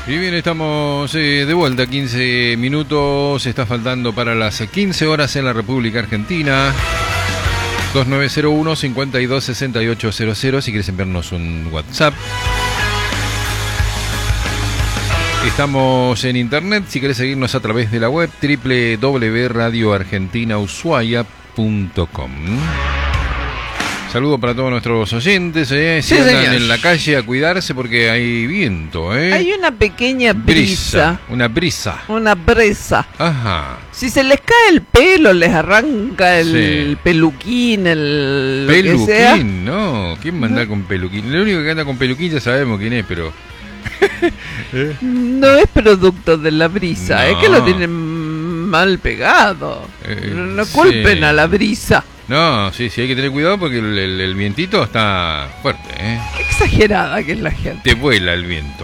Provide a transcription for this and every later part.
Y bien, estamos de vuelta, 15 minutos, está faltando para las 15 horas en la República Argentina. 2901-526800, si quieres enviarnos un WhatsApp. Estamos en internet, si querés seguirnos a través de la web www.radioargentinaushuaia.com. Saludo para todos nuestros oyentes, si andan en la calle a cuidarse porque hay viento, Hay una pequeña brisa. Una brisa. Una brisa. Ajá. Si se les cae el pelo, les arranca el peluquín, lo que sea. Peluquín, no. ¿Quién manda con peluquín? Lo único que anda con peluquín ya sabemos quién es, pero... No es producto de la brisa, es que lo tienen mal pegado. No culpen a la brisa. No, sí, hay que tener cuidado porque el vientito está fuerte, Exagerada que es la gente. Te vuela el viento.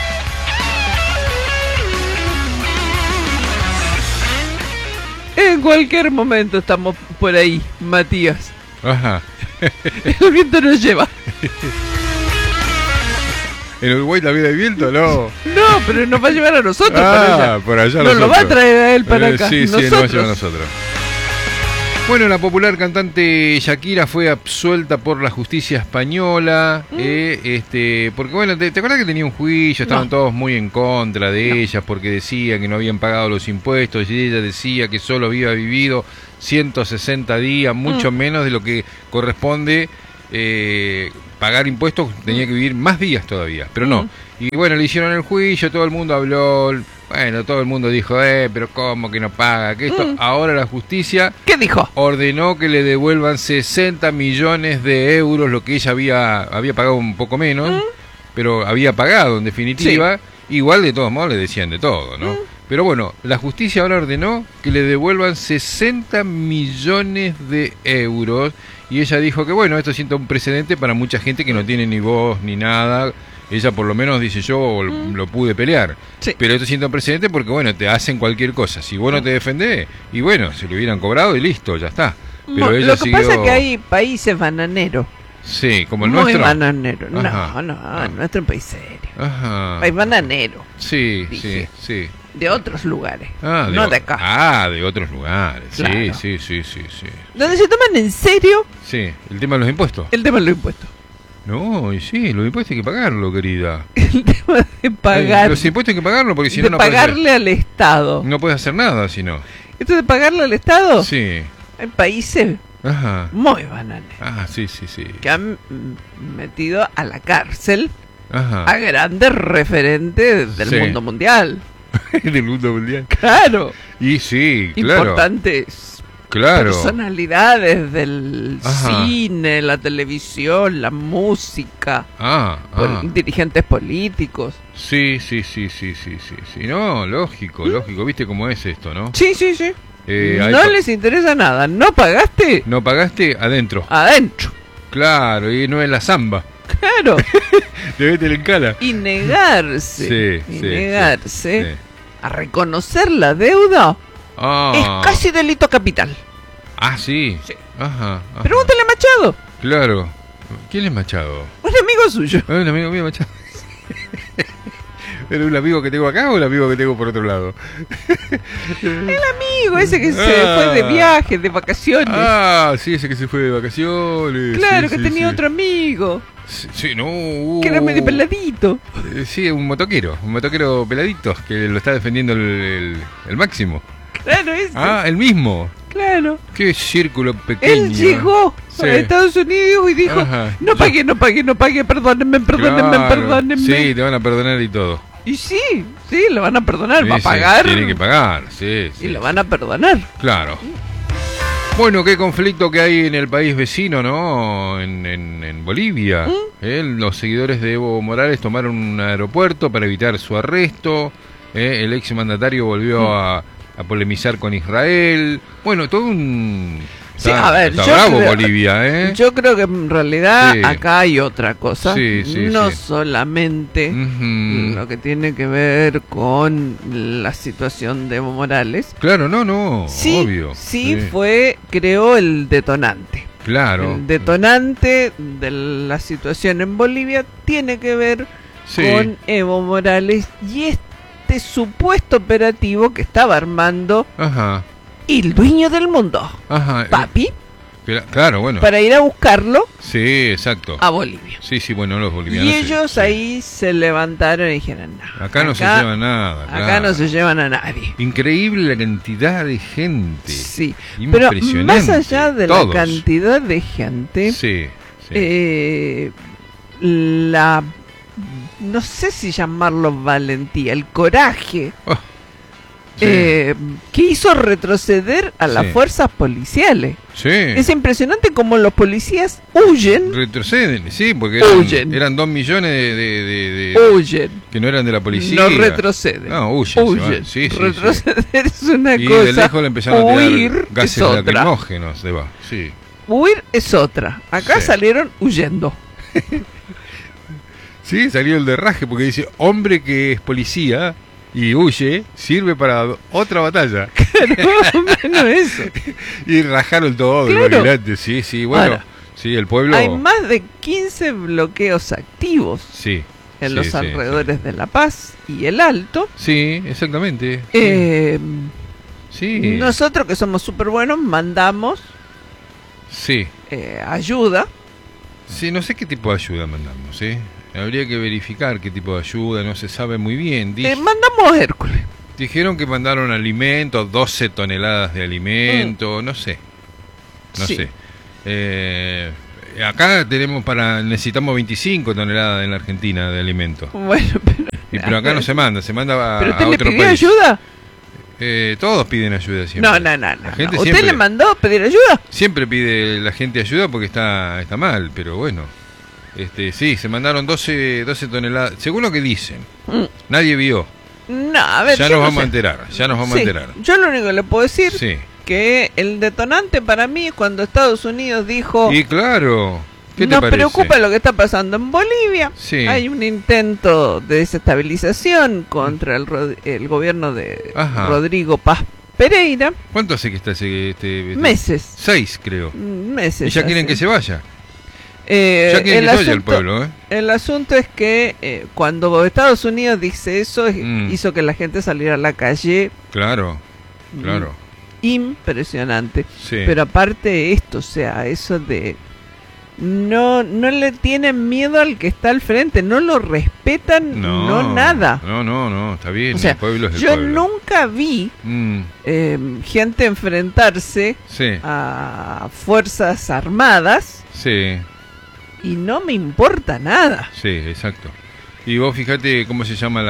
En cualquier momento estamos por ahí, Matías. Ajá. El viento nos lleva. ¿En Uruguay también hay viento? No. No, pero nos va a llevar a nosotros para allá. Por allá nos lo va a traer a él para acá. Sí, nos va a llevar a nosotros. Bueno, la popular cantante Shakira fue absuelta por la justicia española, porque bueno, ¿te acuerdas que tenía un juicio? Estaban todos muy en contra de ella porque decían que no habían pagado los impuestos y ella decía que solo había vivido 160 días, mucho menos de lo que corresponde pagar impuestos, tenía que vivir más días todavía, pero no. Y bueno, le hicieron el juicio, todo el mundo habló... Bueno, todo el mundo dijo, pero ¿cómo que no paga? Que esto, ahora la justicia... ¿Qué dijo? Ordenó que le devuelvan 60 millones de euros, lo que ella había pagado un poco menos, pero había pagado en definitiva. Sí. Igual de todos modos le decían de todo, ¿no? Pero bueno, la justicia ahora ordenó que le devuelvan 60 millones de euros y ella dijo que bueno, esto sienta un precedente para mucha gente que no tiene ni voz ni nada. Ella por lo menos dice, yo lo pude pelear. Sí. Pero esto sienta un precedente porque, bueno, te hacen cualquier cosa. Si vos no te defendés, y bueno, se lo hubieran cobrado y listo, ya está. Pero ella lo que pasa es que hay países bananeros. Sí, como el muy nuestro. Muy bananero. No, el nuestro es un país serio. Ajá. País bananero. Sí, dije. sí. De otros lugares, no de acá. De otros lugares. Claro. Sí. ¿Donde se toman en serio? Sí, el tema de los impuestos. El tema de los impuestos. No, y sí, los impuestos hay que pagarlo, querida. El tema de pagar. Los impuestos hay que pagarlo porque si no, no puedes pagarle al Estado. No puedes hacer nada si no. ¿Esto de pagarle al Estado? Sí. Hay países muy bananes. Sí. Que han metido a la cárcel a grandes referentes del mundo mundial. Del mundo mundial. Claro. Y sí, claro. Importantes. Claro. Personalidades del cine, la televisión, la música, dirigentes políticos. Sí. No, lógico. ¿Viste cómo es esto, no? Sí. No les interesa nada. ¿No pagaste? ¿No pagaste? Adentro. Claro, y no es la zamba. Claro. Te meten en cala. Y negarse. Negarse a reconocer la deuda. Es casi delito capital. Sí. Ajá. Pregúntale a Machado. Claro. ¿Quién es Machado? Un amigo suyo. Un amigo mío, Machado. ¿Pero un amigo que tengo acá o un amigo que tengo por otro lado? El amigo ese que se fue de viaje, de vacaciones. Sí, ese que se fue de vacaciones. Claro, que tenía otro amigo. Sí, no. Que era medio peladito. Sí, un motoquero peladito que lo está defendiendo el Máximo. Claro, ese. El mismo. Claro. Qué círculo pequeño. Él llegó a Estados Unidos y dijo, no pagué, perdónenme. Sí, te van a perdonar y todo. Y sí, lo van a perdonar, va a pagar. Tiene que pagar, sí. Y lo van a perdonar. Claro. Bueno, qué conflicto que hay en el país vecino, ¿no? En Bolivia. Los seguidores de Evo Morales tomaron un aeropuerto para evitar su arresto. El exmandatario volvió a polemizar con Israel. Bueno, todo un... a ver, está bravo Bolivia, Yo creo que en realidad acá hay otra cosa. No sí. solamente lo que tiene que ver con la situación de Evo Morales. Claro, no, obvio. Sí, creó el detonante. Claro. El detonante de la situación en Bolivia tiene que ver con Evo Morales y este supuesto operativo que estaba armando el dueño del mundo, Papi. Claro, bueno. Para ir a buscarlo. Sí, exacto. A Bolivia. Sí, bueno, los bolivianos. Y ellos ahí se levantaron y dijeron, no, acá no se lleva nada. Acá no se llevan a nadie. Increíble la cantidad de gente. Sí, pero más allá de la cantidad de gente, no sé si llamarlo valentía, el coraje. Que hizo retroceder a las fuerzas policiales. Es impresionante cómo los policías huyen. Retroceden, sí, porque eran 2 millones de huyen. Que no eran de la policía. No retroceden. No, huyen. Retroceder es una cosa. Y de lejos le empezaron a tirar gases lacrimógenos. Huir es otra. Acá salieron huyendo. Sí, salió el derraje porque dice, hombre que es policía y huye, sirve para otra batalla. Claro, menos eso. Y rajaron todo, claro. Sí, bueno. Ahora, sí, el pueblo... Hay más de 15 bloqueos activos en los alrededores de La Paz y el Alto. Sí, exactamente. Nosotros, que somos súper buenos, mandamos ayuda. Sí, no sé qué tipo de ayuda mandamos, Habría que verificar qué tipo de ayuda, no se sabe muy bien. Mandamos Hércules. Dijeron que mandaron alimentos, 12 toneladas de alimento, no sé. No sé. Acá necesitamos 25 toneladas en la Argentina de alimentos. Bueno, pero acá no se manda, se manda a otro país. ¿Pero usted le pidió ayuda? Todos piden ayuda siempre. No. ¿Usted le mandó a pedir ayuda? Siempre pide la gente ayuda porque está mal, pero bueno. Sí, se mandaron 12 toneladas, según lo que dicen. Nadie vio. No, a ver, ya nos vamos a enterar. Yo lo único que le puedo decir que el detonante para mí es cuando Estados Unidos dijo... Y claro, ¿qué te nos parece? preocupa lo que está pasando en Bolivia. Hay un intento de desestabilización contra el gobierno de Rodrigo Paz Pereira. ¿Cuánto hace que está meses? 6, creo. Meses. ¿Y ya quieren que se vaya? Ya quieren que se vaya el pueblo, El asunto es que cuando Estados Unidos dice eso, hizo que la gente saliera a la calle. Claro. Impresionante. Pero aparte de esto, eso de... No le tienen miedo al que está al frente, no lo respetan, nada. No, está bien, el pueblo es el pueblo. Yo nunca vi gente enfrentarse a fuerzas armadas. Y no me importa nada. Sí, exacto. Y vos fíjate cómo se llama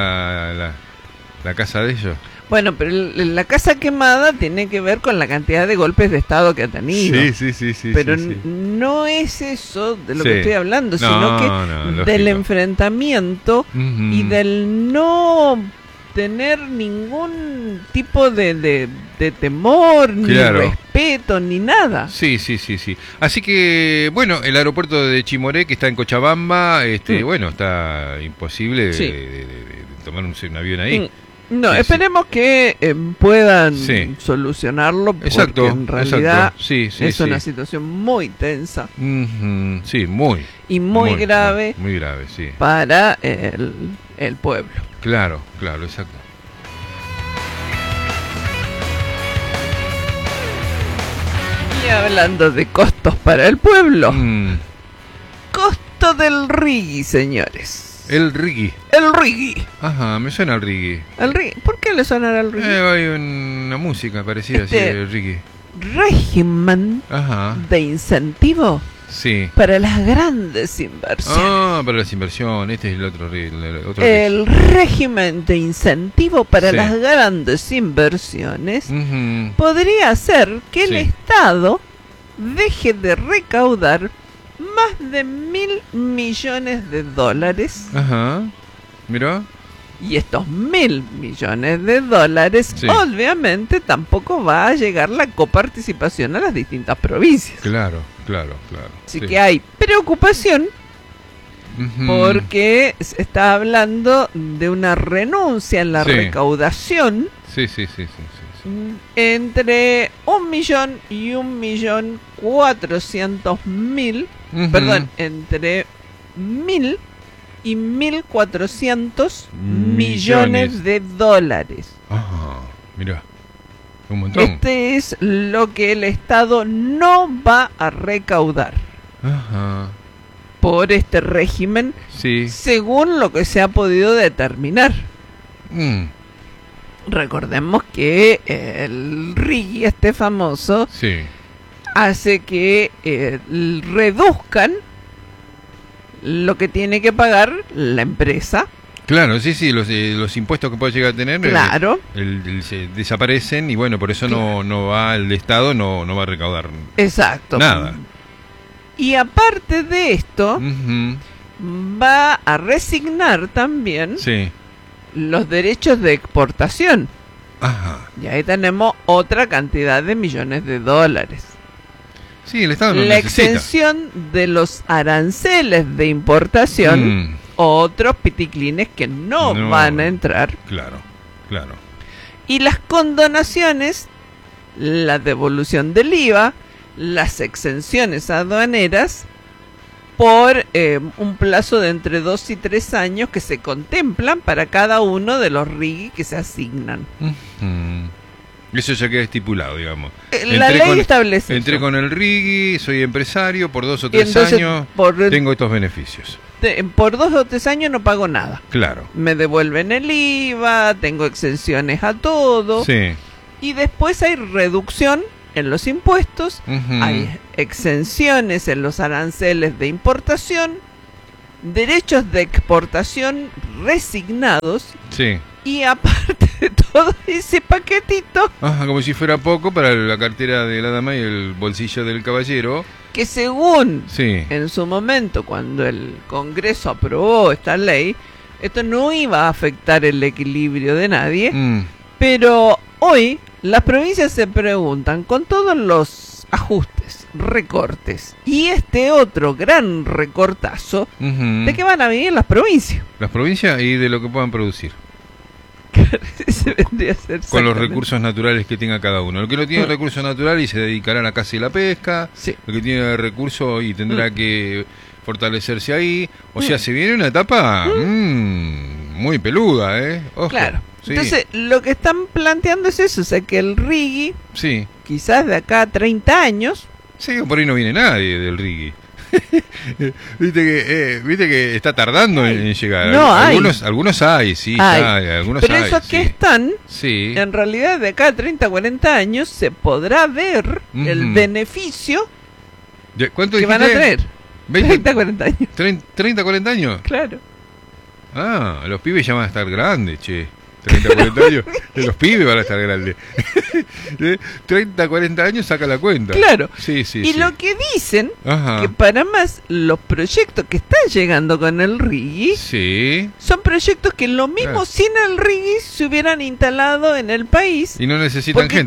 la casa de ellos. Bueno, pero la casa quemada tiene que ver con la cantidad de golpes de Estado que ha tenido. Sí. Pero no es eso de lo que estoy hablando, sino que del enfrentamiento y del no tener ningún tipo de temor, ni respeto, ni nada. Sí. Así que, bueno, el aeropuerto de Chimoré, que está en Cochabamba, bueno, está imposible de tomar un avión ahí. No, esperemos que puedan solucionarlo, porque en realidad es una situación muy tensa. Sí, muy. Y muy grave. Muy grave, para el pueblo. Claro, exacto. Y hablando de costos para el pueblo, costo del rigui, señores. El rigui. Ajá, me suena el rigui. ¿Por qué le sonará el rigui? Hay una música parecida así, el rigui. Régimen de incentivo para las grandes inversiones. Para las inversiones, este es el otro. El régimen de incentivo para las grandes inversiones podría hacer que el Estado deje de recaudar más de $1.000 millones. Mirá. Y estos $1.000 millones, obviamente tampoco va a llegar la coparticipación a las distintas provincias. Claro. Así que hay preocupación porque se está hablando de una renuncia en la recaudación. Sí. Entre 1.000.000 y 1.400.000, perdón, entre 1.000 y 1.400 millones de dólares. Ah, mira, un montón. Este es lo que el Estado no va a recaudar. Ajá. Por este régimen, sí, según lo que se ha podido determinar. Recordemos que el RIGI, este famoso, sí, hace que reduzcan lo que tiene que pagar la empresa. Claro, sí, los impuestos que puede llegar a tener, claro, se desaparecen y bueno, por eso no va el Estado, no va a recaudar. Exacto. Nada. Y aparte de esto, va a resignar también los derechos de exportación. Ajá. Y ahí tenemos otra cantidad de millones de dólares. Sí, el Estado no la necesita. Exención de los aranceles de importación, otros piticlines que no van a entrar. Claro. Y las condonaciones, la devolución del IVA, las exenciones aduaneras por un plazo de entre 2 y 3 años que se contemplan para cada uno de los RIGI que se asignan. Eso ya queda estipulado, digamos. La ley establece. Entré con el RIGI, soy empresario, por 2 o 3 años tengo estos beneficios. Por 2 o 3 años no pago nada. Claro. Me devuelven el IVA, tengo exenciones a todo. Sí. Y después hay reducción en los impuestos, hay exenciones en los aranceles de importación, derechos de exportación resignados. Sí. Y aparte de todo ese paquetito, como si fuera poco para la cartera de la dama y el bolsillo del caballero, que según en su momento, cuando el Congreso aprobó esta ley, esto no iba a afectar el equilibrio de nadie, pero hoy las provincias se preguntan, con todos los ajustes, recortes y este otro gran recortazo, ¿de qué van a vivir las provincias? Las provincias y de lo que puedan producir. Se vendría a ser con los recursos naturales que tenga cada uno. El que no tiene recursos naturales y se dedicará a la caza y la pesca, el que tiene recursos y tendrá que fortalecerse ahí. O sea, se viene una etapa muy peluda, Ojo. Claro. Entonces, lo que están planteando es eso, o sea, que el RIGI, quizás de acá a 30 años... Sí, por ahí no viene nadie del RIGI. Viste que está tardando en llegar. No, algunos hay, algunos pero hay, esos que están, en realidad de acá a 30, 40 años se podrá ver el beneficio ¿cuánto que van a tener. 30, 40 años. 30, 40 años. Claro. Los pibes ya van a estar grandes, che. 30, 40 años, los pibes van a estar grandes. 30, 40 años saca la cuenta. Claro. Y lo que dicen, que para más los proyectos que están llegando con el RIGI, son proyectos que lo mismo sin el RIGI se hubieran instalado en el país. Y no necesitan gente. Porque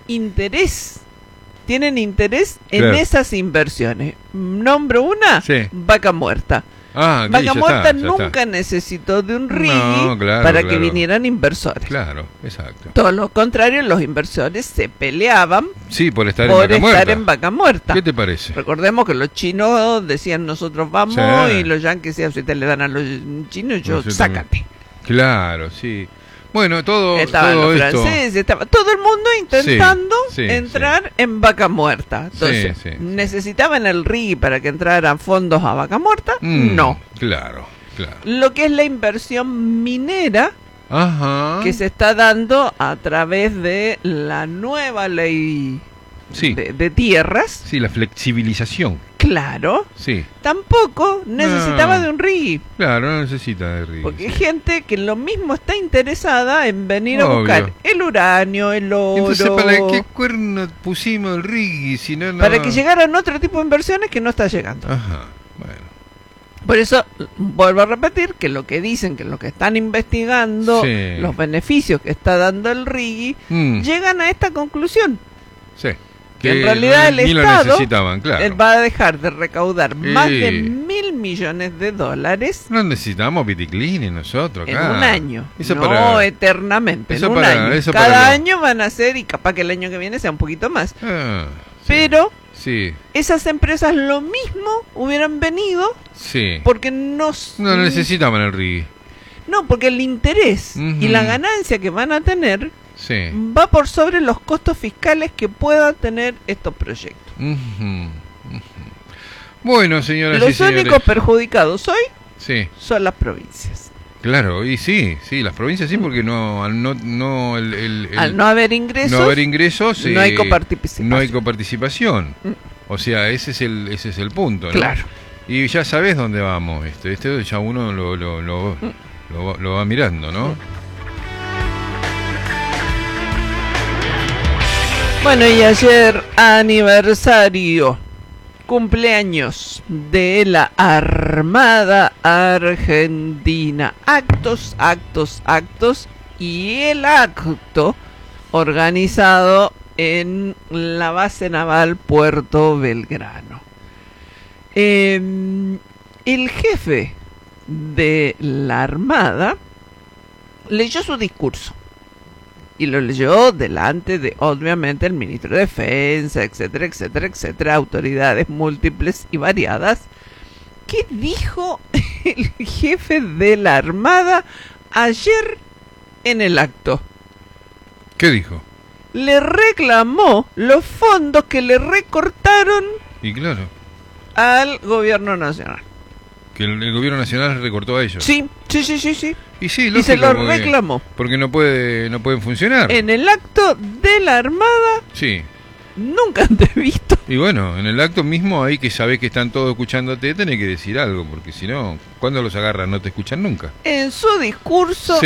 tienen interés en esas inversiones. Nombro una, Vaca Muerta. Vaca Muerta nunca necesitó de un RIGI para que vinieran inversores. Claro, exacto. Todo lo contrario, los inversores se peleaban por estar en Vaca Muerta. ¿Qué te parece? Recordemos que los chinos decían nosotros vamos y los yanquis decían si te le dan a los chinos, sácate. Claro, sí. Bueno, estaban los franceses, estaba todo el mundo intentando entrar en Vaca Muerta. Entonces, ¿necesitaban el RIGI para que entraran fondos a Vaca Muerta? No. Claro. Lo que es la inversión minera que se está dando a través de la nueva ley de tierras. La flexibilización. Claro. Tampoco necesitaba de un RIGI. Claro, no necesita de RIGI. Porque hay gente que lo mismo está interesada en venir a buscar el uranio, el oro. Entonces, ¿para qué cuerno pusimos el RIGI? Si no... Para que llegaran otro tipo de inversiones que no está llegando. Bueno. Por eso, vuelvo a repetir que lo que dicen, que lo que están investigando, los beneficios que está dando el RIGI, llegan a esta conclusión. Que en realidad el Estado va a dejar de recaudar más de 1.000 millones de dólares. No necesitamos piticlines nosotros acá. En un año. Eternamente. En un año. Cada año van a ser, y capaz que el año que viene sea un poquito más. Pero Sí. Esas empresas lo mismo hubieran venido. Sí. Porque no necesitaban el RIGI. No, porque el interés y la ganancia que van a tener va por sobre los costos fiscales que puedan tener estos proyectos. Bueno, señoras y señores. Los únicos perjudicados hoy son las provincias. Claro, y sí, las provincias sí, porque al no haber ingresos, no hay coparticipación. No hay coparticipación. O sea, ese es el punto, ¿no? Claro. Y ya sabes dónde vamos. Este ya uno lo va mirando, ¿no? Bueno, y ayer aniversario, cumpleaños de la Armada Argentina. Actos, y el acto organizado en la base naval Puerto Belgrano. El jefe de la Armada leyó su discurso y lo leyó delante de, obviamente, el ministro de Defensa, etcétera, etcétera, etcétera, autoridades múltiples y variadas. ¿Qué dijo el jefe de la Armada ayer en el acto? ¿Qué dijo? Le reclamó los fondos que le recortaron al gobierno nacional. Que el gobierno nacional recortó a ellos. Sí. Y sí, y se lo reclamó. Porque no pueden funcionar. En el acto de la Armada. Sí. Nunca antes visto. Y bueno, en el acto mismo ahí que sabés que están todos escuchándote, tenés que decir algo, porque si no, ¿cuándo los agarran? No te escuchan nunca. En su discurso